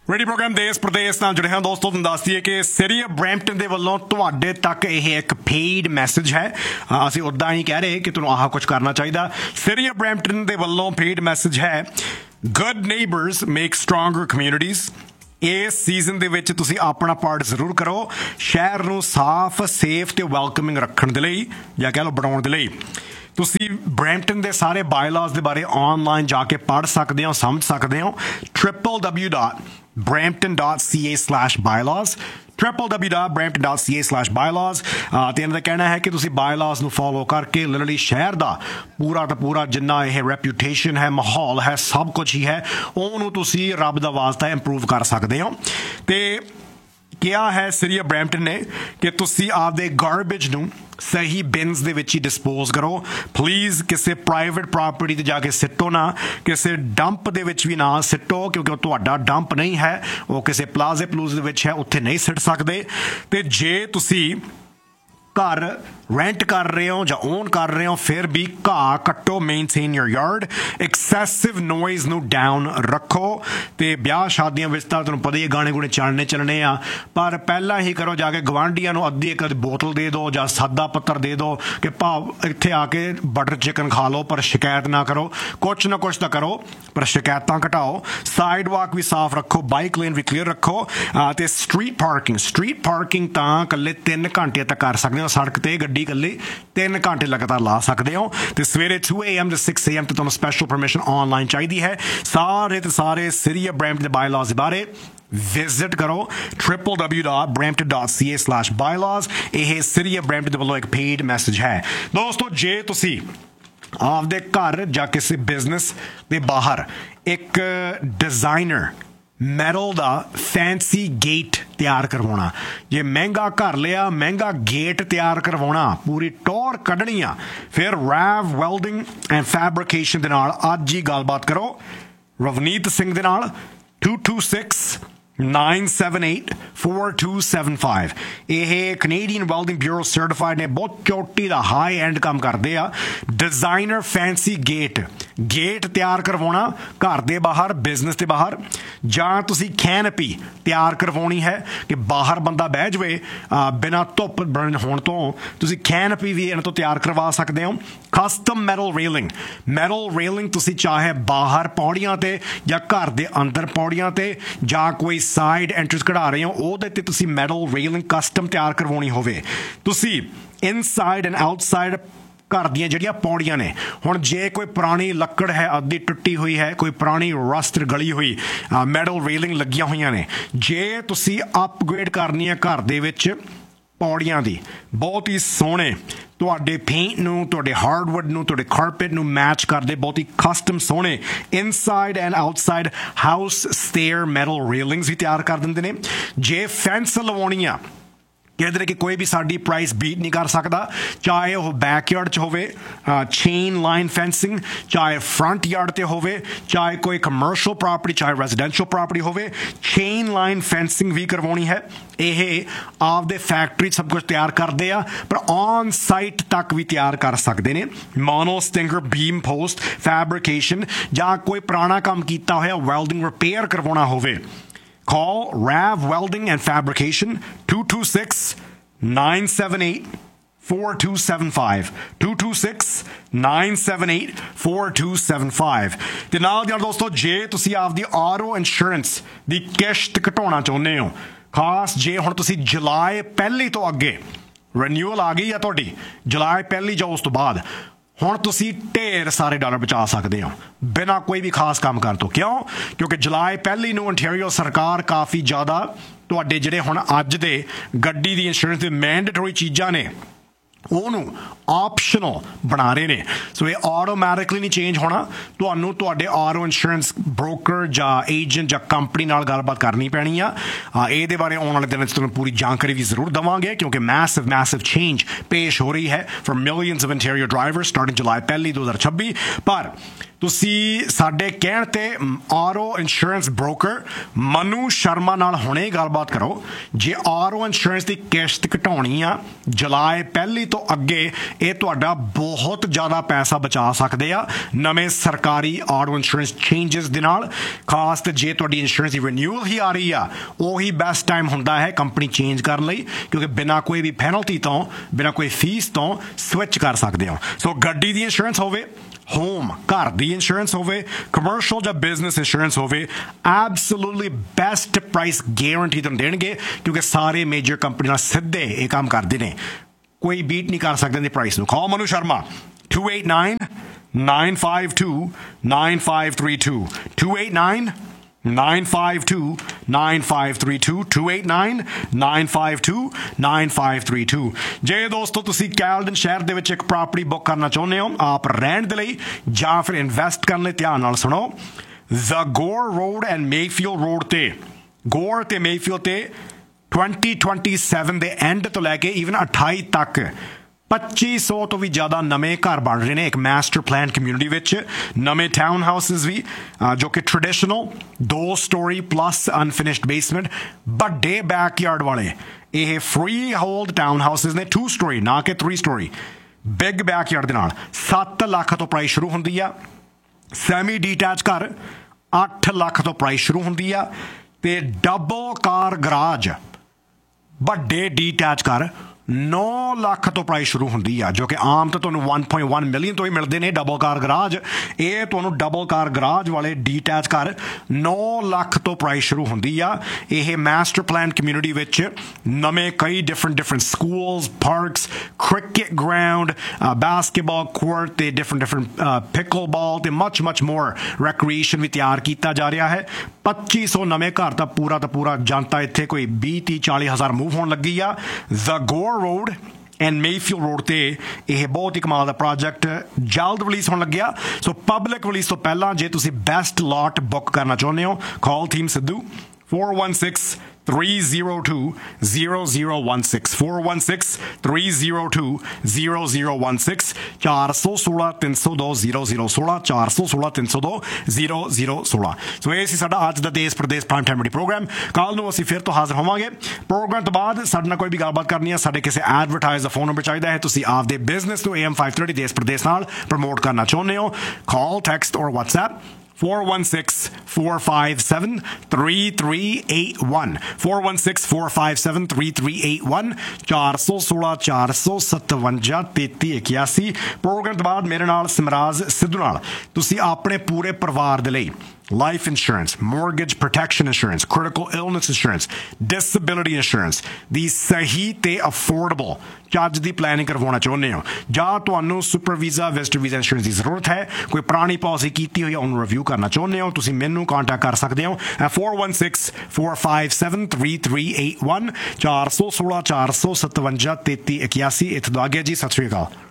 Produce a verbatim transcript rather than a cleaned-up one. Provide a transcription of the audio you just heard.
Ready programme देश प्रदेश नाल जुड़े हैं दोस्तों। तुहानूं दस दईए कि सिटी ऑफ ब्रैम्पटन दे वल्लों तुहाडे तक यह एक पेड मैसेज है। असीं उदां ही कह रहे कि तुहानूं आह कुछ करना चाहिए। सिटी ऑफ ब्रैम्पटन दे वल्लों पेड मैसेज है, गुड नेबरस मेक स्ट्रोंगर कम्यूनिटीज़। इस सीजन दे विच तुसीं अपना पार्ट जरूर करो शहर नूं साफ सेफ ते वैलकमिंग रखण दे लई जां कह लो बनाउण दे लई। तुसीं ब्रैम्पटन दे सारे बायलॉज दे बारे ऑनलाइन जाके पढ़ सकते हो, समझ सकते हो। Triple W dot Brampton dot C A slash bylaws triple W dot Brampton dot C A slash bylaws ते इन्हां दा कहना है कि तुसीं बायलॉज नूं फॉलो करके लिटरली शहर दा पूरा तो पूरा जिन्ना यह रेपूटेशन है, माहौल है, सब कुछ ही है, उहनूं तुसीं रब दा वास्ता इंप्रूव कर सकते हो। ते क्या है सिटी ऑफ ब्रैम्पटन ने कि तुसीं आपदे गार्बेज नूं सही बिन्स दे विच ही डिस्पोज करो। प्लीज़ किसी प्राइवेट प्रॉपर्टी ते जाके सिट्टो ना, किसी डंप दे विच भी ना सिट्टो, क्योंकि वो तुहाडा डंप नहीं है, वो किसी प्लाजे प्लूजे दे विच है, उत्थे नहीं सिट सकदे। ते जे तुसीं घर रेंट कर रहे हो ਜਾਂ ओन कर रहे हो फिर भी घाह कट्टो, मेनटेन योर यार्ड, एक्सैसिव नॉइज़ ਨੂੰ डाउन रखो। ਤੇ ਵਿਆਹ ਸ਼ਾਦੀਆਂ ਵਿੱਚ ਤਾਂ ਤੁਹਾਨੂੰ ਪਤਾ ਹੀ ਗਾਣੇ ਗੁਣੇ ਚੱਲਣੇ ਚੱਲਣੇ ਆ, ਪਰ ਪਹਿਲਾਂ ਹੀ ਕਰੋ ਜਾ ਕੇ ਗਵਾਂਢੀਆਂ ਨੂੰ ਅੱਧੀ ਇੱਕ ਬੋਤਲ ਦੇ ਦਿਓ ਜਾਂ ਸਾਦਾ ਪੱਤਰ ਦੇ ਦਿਓ ਕਿ ਭਾਵ ਇੱਥੇ ਆ ਕੇ ਬਟਰ ਚਿਕਨ ਖਾ ਲਓ, ਪਰ ਸ਼ਿਕਾਇਤ ਨਾ ਕਰੋ। ਕੁਛ ਨਾ ਕੁਛ ਤਾਂ ਕਰੋ ਪਰ ਸ਼ਿਕਾਇਤਾਂ ਘਟਾਓ। ਸਾਈਡ ਵਾਕ ਵੀ ਸਾਫ਼ ਰੱਖੋ, ਬਾਈਕ ਲੇਨ ਵੀ ਕਲੀਅਰ ਰੱਖੋ। ਤੇ ਸਟਰੀਟ ਪਾਰਕਿੰਗ ਸਟਰੀਟ ਪਾਰਕਿੰਗ ਤਾਂ ਇਕੱਲੇ ਤਿੰਨ ਘੰਟੇ ਤੱਕ ਕਰ ਸਕਦੇ ਹੋ। ਸੜਕ ਤੇ ਗੱਡੀ ਇਕੱਲੇ ਤਿੰਨ ਘੰਟੇ ਲਗਾਤਾਰ ਲਾ ਸਕਦੇ ਹੋ। ਤੇ ਸਵੇਰੇ two a m to six a m ਤੇ ਤੁਹਾਨੂੰ ਸਪੈਸ਼ਲ ਪਰਮਿਸ਼ਨ ਆਨਲਾਈਨ ਚਾਹੀਦੀ ਹੈ। ਸਾਰੇ ਤੇ ਸਾਰੇ ਸਿਟੀ ਆਫ ਬਰੈਂਪਟਨ ਦੇ ਬਾਇਲਾਜ਼ ਦੇ ਬਾਰੇ ਵਿਜ਼ਿਟ ਕਰੋ triple W dot Brampton dot C A slash bylaws. ਇਹ ਸਿਟੀ ਆਫ ਬਰੈਂਪਟਨ ਦੇ ਵੱਲੋਂ ਇੱਕ ਪੇਡ ਮੈਸੇਜ ਹੈ। ਦੋਸਤੋ, ਜੇ ਤੁਸੀਂ ਆਪਦੇ ਘਰ ਜਾਂ ਕਿਸੇ ਬਿਜ਼ਨਸ ਦੇ ਬਾਹਰ ਇੱਕ ਡਿਜ਼ਾਈਨਰ मैटल का फैंसी गेट तैयार करवाना, जे महंगा घर लिया महंगा गेट तैयार करवाना, पूरी टौर कढ़नी आ, फिर रैव वेल्डिंग एंड फैब्रिकेशन दे नाल अज ही गलबात करो रवनीत सिंह दे नाल to to six nine seven eight four two seven five. यह कनेडियन वेल्डिंग ब्यूरो सर्टिफाइड ने, बहुत चोटी का हाई एंड काम करते हैं। डिजाइनर फैंसी गेट गेट तैयार करवाना घर के बाहर, बिजनेस के बाहर, जां तुसी कैनपी तैयार करवानी है कि बाहर बंदा बह जाए बिना धुप होने तो, तुसी कैनपी भी इन्हां तो तैयार करवा सकते हो। Custom metal railing metal railing तुसी चाहे बाहर पौड़ियां ते या घर के अंदर पौड़ियां ते जां कोई साइड एंट्रेंस कढ़ा रहे हो ਉਹਦੇ ਤੇ ਤੁਸੀਂ ਮੈਟਲ ਰੇਲਿੰਗ ਕਸਟਮ ਤਿਆਰ ਕਰਵਾਉਣੀ ਹੋਵੇ। ਤੁਸੀਂ ਇਨਸਾਈਡ ਐਂਡ ਆਊਟਸਾਈਡ घर ਦੀਆਂ ਜਿਹੜੀਆਂ ਪੌੜੀਆਂ ਨੇ, ਹੁਣ ਜੇ ਕੋਈ ਪੁਰਾਣੀ ਲੱਕੜ ਹੈ ਅੱਧੀ ਟੁੱਟੀ ਹੋਈ ਹੈ, ਕੋਈ ਪੁਰਾਣੀ ਰਸਟ ਗਲੀ ਹੋਈ ਮੈਟਲ ਰੇਲਿੰਗ ਲੱਗੀਆਂ ਹੋਈਆਂ ਨੇ, ਜੇ ਤੁਸੀਂ ਅਪਗ੍ਰੇਡ ਕਰਨੀ ਹੈ ਘਰ ਦੇ ਵਿੱਚ ਪੌੜੀਆਂ ਦੀ, ਬਹੁਤ ਹੀ ਸੋਹਣੇ ਤੁਹਾਡੇ ਪੇਂਟ ਨੂੰ, ਤੁਹਾਡੇ ਹਾਰਡਵੁੱਡ ਨੂੰ, ਤੁਹਾਡੇ ਕਾਰਪੇਟ ਨੂੰ ਮੈਚ ਕਰਦੇ, ਬਹੁਤ ਹੀ ਕਸਟਮ ਸੋਹਣੇ inside and outside house stair metal ਰੇਲਿੰਗਸ ਵੀ ਤਿਆਰ ਕਰ ਦਿੰਦੇ ਨੇ। ਜੇ ਫੈਂਸ ਲਵਾਉਣੀ ਆ कहते कि कोई भी साड़ी प्राइस बीट नहीं कर सकता, चाहे वह बैकयार्ड च होवे चेन लाइन फेंसिंग, चाहे फ्रंट यार्ड ते होवे, चाहे कोई कमर्शियल प्रॉपर्टी, चाहे रेजिडेंशियल प्रॉपर्टी होवे, चेन लाइन फेंसिंग भी करवानी है। यह आपदे फैक्ट्री सब कुछ तैयार करते हैं, पर ऑन साइट तक भी तैयार कर सकते हैं। Mono stinger beam post fabrication जां कोई पुराना काम किया होया वेल्डिंग रिपेयर करवाना होवे, call Rav Welding and Fabrication two two six nine seven eight four two seven five two two six nine seven eight four two seven five। ਤੇ ਨਾਲ ਦੀ ਨਾਲ ਦੋਸਤੋ, ਜੇ ਤੁਸੀਂ ਆਪਦੀ ਆਰਓ ਇੰਸ਼ੋਰੈਂਸ ਦੀ ਕਿਸ਼ਤ ਘਟਾਉਣਾ ਚਾਹੁੰਦੇ ਹੋ, ਖਾਸ ਜੇ ਹੁਣ ਤੁਸੀਂ ਜੁਲਾਈ ਪਹਿਲੀ ਤੋਂ ਅੱਗੇ ਰੀਨਿਊਅਲ ਆ ਗਈ ਆ ਤੁਹਾਡੀ, ਜੁਲਾਈ ਪਹਿਲੀ ਜਾਂ ਉਸ ਤੋਂ ਬਾਅਦ, ਹੁਣ ਤੁਸੀਂ ਢੇਰ ਸਾਰੇ ਡਾਲਰ ਬਚਾ ਸਕਦੇ ਹੋ ਬਿਨਾਂ ਕੋਈ ਵੀ ਖਾਸ ਕੰਮ ਕਰਨ ਤੋਂ। ਕਿਉਂ? ਕਿਉਂਕਿ ਜੁਲਾਈ ਪਹਿਲੀ ਨੂੰ ontario ਸਰਕਾਰ ਕਾਫੀ ਜ਼ਿਆਦਾ ਤੁਹਾਡੇ ਜਿਹੜੇ ਹੁਣ ਅੱਜ ਦੇ ਗੱਡੀ ਦੀ ਇੰਸ਼ੋਰੈਂਸ ਦੇ ਮੈਂਡੇਟਰੀ ਚੀਜ਼ਾਂ ਨੇ ਉਹਨੂੰ ਆਪਸ਼ਨਲ ਬਣਾ ਰਹੇ ਨੇ। ਸੋ ਇਹ ਆਟੋਮੈਟਿਕਲੀ ਨਹੀਂ ਚੇਂਜ ਹੋਣਾ, ਤੁਹਾਨੂੰ ਤੁਹਾਡੇ ਆਰਓ ਇੰਸ਼ੋਰੈਂਸ ਬ੍ਰੋਕਰ ਜਾਂ ਏਜੰਟ ਜਾਂ ਕੰਪਨੀ ਨਾਲ ਗੱਲਬਾਤ ਕਰਨੀ ਪੈਣੀ ਆ। ਇਹਦੇ ਬਾਰੇ ਆਉਣ ਵਾਲੇ ਦਿਨਾਂ 'ਚ ਤੁਹਾਨੂੰ ਪੂਰੀ ਜਾਣਕਾਰੀ ਵੀ ਜ਼ਰੂਰ ਦੇਵਾਂਗੇ, ਕਿਉਂਕਿ ਮੈਸਿਵ ਮੈਸਿਵ ਚੇਂਜ ਪੇਸ਼ ਹੋ ਰਹੀ ਹੈ for millions of ontario drivers starting ਜੁਲਾਈ ਪਹਿਲੀ ਦੋ ਹਜ਼ਾਰ ਛੱਬੀ। ਪਰ ਤੁਸੀਂ ਸਾਡੇ ਕਹਿਣ ਤੇ RO insurance broker Manu Sharma ਨਾਲ ਹੁਣੇ ਗੱਲਬਾਤ ਕਰੋ। ਜੇ ਆਰਓ ਇੰਸ਼ੋਰੈਂਸ ਦੀ ਕਿਸ਼ਤ ਘਟਾਉਣੀ ਆ ਜੁਲਾਈ ਪਹਿਲੀ ਤੋਂ ਅੱਗੇ, ਇਹ ਤੁਹਾਡਾ ਬਹੁਤ ਜ਼ਿਆਦਾ ਪੈਸਾ ਬਚਾ ਸਕਦੇ ਆ ਨਵੇਂ ਸਰਕਾਰੀ ਆਰਓ ਇੰਸ਼ੋਰੈਂਸ ਚੇਂਜਸ ਦੇ ਨਾਲ। ਖਾਸ ਤੇ ਜੇ ਤੁਹਾਡੀ ਇੰਸ਼ੋਰੈਂਸ ਦੀ ਰਿਨਿਊਅਲ ਹੀ ਆ ਰਹੀ ਆ, ਉਹੀ ਬੈਸਟ ਟਾਈਮ ਹੁੰਦਾ ਹੈ ਕੰਪਨੀ ਚੇਂਜ ਕਰਨ ਲਈ, ਕਿਉਂਕਿ ਬਿਨਾਂ ਕੋਈ ਵੀ ਪੈਨਲਟੀ ਤੋਂ, ਬਿਨਾਂ ਕੋਈ ਫੀਸ ਤੋਂ ਸਵਿਚ ਕਰ ਸਕਦੇ ਹੋ। ਸੋ ਗੱਡੀ ਦੀ ਇੰਸ਼ੋਰੈਂਸ ਹੋਵੇ, ਹੋਮ ਘਰ ਦੀ ਇੰਸ਼ੋਰੈਂਸ ਹੋਵੇ, ਕਮਰਸ਼ੀਅਲ ਜਾਂ ਬਿਜ਼ਨਸ ਇੰਸ਼ੋਰੈਂਸ ਹੋਵੇ, ਐਬਸੋਲੂਟਲੀ ਬੈਸਟ ਪ੍ਰਾਈਸ ਗਾਰੰਟੀ ਤੁਹਾਨੂੰ ਦੇਣਗੇ, ਕਿਉਂਕਿ ਸਾਰੇ ਮੇਜਰ ਕੰਪਨੀਆਂ ਸਿੱਧੇ ਇਹ ਕੰਮ ਕਰਦੇ ਨੇ, ਕੋਈ ਬੀਟ ਨਹੀਂ ਕਰ ਸਕਦੇ ਨੇ ਪ੍ਰਾਈਸ ਨੂੰ। ਕਾਲ Manu Sharma two eight nine nine five two nine five three two two eight nine nine five two nine five three two two eight nine nine five two nine five three two। ਜੇ ਦੋਸਤੋ ਤੁਸੀਂ Caledon ਸ਼ਹਿਰ ਦੇ ਵਿੱਚ ਇੱਕ property book ਕਰਨਾ ਚਾਹੁੰਦੇ ਹੋ ਆਪ ਰਹਿਣ ਦੇ ਲਈ ਜਾਂ ਫਿਰ ਇਨਵੈਸਟ ਕਰਨ ਲਈ, ਧਿਆਨ ਨਾਲ ਸੁਣੋ। ਦ ਗੋਰ ਰੋਡ ਐਂਡ ਮੇਫੀਲਡ ਰੋਡ ਤੇ, ਗੋਰ ਤੇ ਮੇਫੀਲਡ ਤੇ twenty twenty-seven ਦੇ ਐਂਡ ਤੋਂ ਲੈ ਕੇ ਈਵਨ ਅਠਾਈ ਤੱਕ ਪੱਚੀ ਸੌ ਤੋਂ ਵੀ ਜ਼ਿਆਦਾ ਨਵੇਂ ਘਰ ਬਣ ਰਹੇ ਨੇ ਇੱਕ ਮਾਸਟਰ ਪਲਾਨ ਕਮਿਊਨਿਟੀ ਵਿੱਚ। ਨਵੇਂ ਟਾਊਨ ਹਾਊਸਿਸ ਵੀ ਜੋ ਕਿ ਟ੍ਰੈਡੀਸ਼ਨਲ ਦੋ ਸਟੋਰੀ ਪਲੱਸ ਅਨਫਿਨਿਸ਼ਡ ਬੇਸਮੈਂਟ, ਵੱਡੇ ਬੈਕਯਾਰਡ ਵਾਲੇ ਇਹ ਫ੍ਰੀ ਹੋਲਡ ਟਾਊਨ ਹਾਊਸਿਸ ਨੇ, ਟੂ ਸਟੋਰੀ ਨਾ ਕਿ ਥ੍ਰੀ ਸਟੋਰੀ, ਬਿਗ ਬੈਕਯਾਰਡ ਦੇ ਨਾਲ। ਸੱਤ ਲੱਖ ਤੋਂ ਪ੍ਰਾਈਸ ਸ਼ੁਰੂ ਹੁੰਦੀ ਆ। ਸੈਮੀ ਡੀਟੈਚ ਘਰ ਅੱਠ ਲੱਖ ਤੋਂ ਪ੍ਰਾਈਸ ਸ਼ੁਰੂ ਹੁੰਦੀ ਆ, ਤੇ ਡਬਲ ਕਾਰ ਗਰਾਜ ਵੱਡੇ ਡੀਟੈਚ ਘਰ ਨੌ ਲੱਖ ਤੋਂ ਪ੍ਰਾਈਸ ਸ਼ੁਰੂ ਹੁੰਦੀ ਆ, ਜੋ ਕਿ ਆਮ ਤਾਂ ਤੁਹਾਨੂੰ one point one ਮਿਲੀਅਨ ਤੋਂ ਹੀ ਮਿਲਦੇ ਨੇ ਡਬਲ ਕਾਰ ਗਰਾਜ। ਇਹ ਤੁਹਾਨੂੰ ਡਬਲ ਕਾਰ ਗਰਾਜ ਵਾਲੇ ਡੀਟੈਚ ਘਰ ਨੌ ਲੱਖ ਤੋਂ ਪ੍ਰਾਈਸ ਸ਼ੁਰੂ ਹੁੰਦੀ ਆ। ਇਹ ਮਾਸਟਰ ਪਲਾਨ ਕਮਿਊਨਿਟੀ ਵਿੱਚ ਨਵੇਂ ਕਈ different different schools, parks, cricket ground, basketball court ਤੇ ਡਿਫਰੈਂਟ ਡਿਫਰੈਂਟ ਪਿਕਲ ਬਾਲ ਤੇ ਮਚ ਮਚ ਮੋਰ ਰੈਕਰੀਏਸ਼ਨ ਵੀ ਤਿਆਰ ਕੀਤਾ ਜਾ ਰਿਹਾ ਹੈ। ਪੱਚੀ ਸੌ ਨਵੇਂ ਘਰ ਤਾਂ ਪੂਰਾ ਤਾਂ ਪੂਰਾ ਜਨਤਾ ਇੱਥੇ ਕੋਈ ਵੀਹ ਤੀਹ ਚਾਲੀ ਹਜ਼ਾਰ ਮੂਵ ਹੋਣ ਲੱਗੀ ਆ। ਦ ਗੋਰ ਰੋਡ ਐਂਡ ਮੇਫੀਲਡ ਰੋਡ ਤੇ ਇਹ ਬਹੁਤ ਹੀ ਕਮਾਲ ਦਾ ਪ੍ਰੋਜੈਕਟ ਜਲਦ ਰਿਲੀਜ਼ ਹੋਣ ਲੱਗਿਆ। ਸੋ ਪਬਲਿਕ ਰਿਲੀਜ਼ ਤੋਂ ਪਹਿਲਾਂ ਜੇ ਤੁਸੀਂ ਬੈਸਟ ਲਾਟ ਬੁੱਕ ਕਰਨਾ ਚਾਹੁੰਦੇ ਹੋ, ਕਾਲ team Sidhu four one six three zero two zero zero one six four one six three zero two zero zero one six ਚਾਰ ਸੌ ਸੋਲਾਂ ਤਿੰਨ ਸੌ ਦੋ ਜ਼ੀਰੋ ਜ਼ੀਰੋ ਸੋਲਾਂ ਚਾਰ ਸੌ ਸੋਲਾਂ ਤਿੰਨ ਸੌ ਦੋ ਜ਼ੀਰੋ ਜ਼ੀਰੋ ਸੋਲਾਂ। ਸੋ ਇਹ ਸੀ ਸਾਡਾ ਅੱਜ ਦਾ ਦੇਸ਼ Pradesh prime time media programme. ਕੱਲ੍ਹ ਨੂੰ ਅਸੀਂ ਫਿਰ ਤੋਂ ਹਾਜ਼ਰ ਹੋਵਾਂਗੇ। ਪ੍ਰੋਗਰਾਮ ਤੋਂ ਬਾਅਦ ਸਾਡੇ ਨਾਲ ਕੋਈ ਵੀ ਗੱਲਬਾਤ ਕਰਨੀ ਹੈ, ਸਾਡੇ ਕਿਸੇ ਐਡਵਰਟਾਈਜ਼ ਦਾ ਫੋਨ ਨੰਬਰ ਚਾਹੀਦਾ ਹੈ, ਤੁਸੀਂ ਆਪਦੇ ਬਿਜ਼ਨਸ ਨੂੰ A M five thirty ਦੇਸ਼ ਪ੍ਰਦੇਸ਼ ਨਾਲ ਪ੍ਰਮੋਟ ਕਰਨਾ ਚਾਹੁੰਦੇ ਹੋ, ਕਾਲ ਟੈਕਸਟ ਔਰ WhatsApp four one six four five seven three three eight one four one six four five seven three three eight one ਚਾਰ ਸੌ ਸੋਲਾਂ ਚਾਰ ਸੌ ਸਤਵੰਜਾ ਤੇਤੀ ਇਕਿਆਸੀ। ਪ੍ਰੋਗਰਾਮ ਤੋਂ ਬਾਅਦ ਮੇਰੇ ਨਾਲ ਸਿਮਰਾਜ ਸਿੱਧੂ ਨਾਲ ਤੁਸੀਂ ਆਪਣੇ ਪੂਰੇ ਪਰਿਵਾਰ ਦੇ ਲਈ life insurance, mortgage protection insurance, critical illness insurance, disability insurance ਦੀ ਸਹੀ ਤੇ ਅਫੋਰਡੇਬਲ ਚੱਜ ਦੀ ਪਲੈਨਿੰਗ ਕਰਵਾਉਣਾ ਚਾਹੁੰਦੇ ਹੋ, ਜਾਂ ਤੁਹਾਨੂੰ super visa, visitor visa insurance ਦੀ ਜ਼ਰੂਰਤ ਹੈ, ਕੋਈ ਪੁਰਾਣੀ ਪਾਲਿਸੀ ਕੀਤੀ ਹੋਈ ਹੈ ਉਹਨੂੰ ਰਿਵਿਊ ਕਰਨਾ ਚਾਹੁੰਦੇ ਹੋ, ਤੁਸੀਂ ਮੈਨੂੰ ਕੰਟੈਕਟ ਕਰ ਸਕਦੇ ਹੋ four one six four five seven three three eight one ਚਾਰ ਸੌ ਸੋਲਾਂ ਚਾਰ ਸੌ ਸਤਵੰਜਾ ਤੇਤੀ ਇਕਿਆਸੀ। ਇੱਥੇ ਤੋਂ ਆਗਿਆ ਜੀ, ਸਤਿ ਸ਼੍ਰੀ ਅਕਾਲ।